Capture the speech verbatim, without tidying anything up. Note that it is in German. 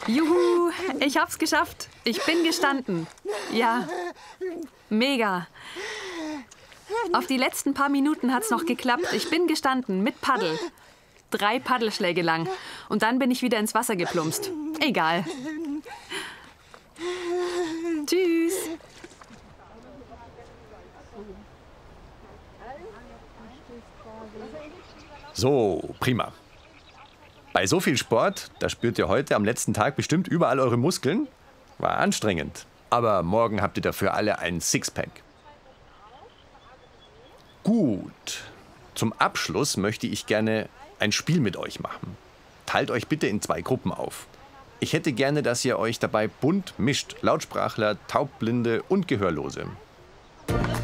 Juhu, ich hab's geschafft. Ich bin gestanden. Ja, mega. Auf die letzten paar Minuten hat's noch geklappt. Ich bin gestanden mit Paddel. Drei Paddelschläge lang. Und dann bin ich wieder ins Wasser geplumpst. Egal. Tschüss. So, prima. Bei so viel Sport, da spürt ihr heute am letzten Tag bestimmt überall eure Muskeln. War anstrengend. Aber morgen habt ihr dafür alle ein Sixpack. Gut. Zum Abschluss möchte ich gerne ein Spiel mit euch machen. Teilt euch bitte in zwei Gruppen auf. Ich hätte gerne, dass ihr euch dabei bunt mischt. Lautsprachler, Taubblinde und Gehörlose.